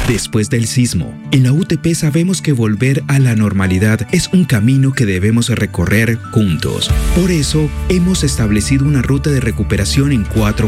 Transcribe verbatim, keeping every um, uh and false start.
Después del sismo, en la U T P sabemos que volver a la normalidad es un camino que debemos recorrer juntos. Por eso, hemos establecido una ruta de recuperación en cuatro